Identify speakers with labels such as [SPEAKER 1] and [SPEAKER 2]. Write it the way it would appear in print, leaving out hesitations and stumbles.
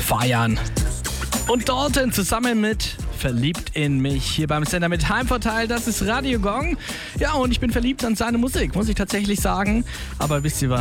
[SPEAKER 1] feiern. Und Dalton zusammen mit Verliebt in mich hier beim Sender mit Heimvorteil. Das ist Radio Gong. Ja, und ich bin verliebt an seine Musik, muss ich tatsächlich sagen. Aber wisst ihr was?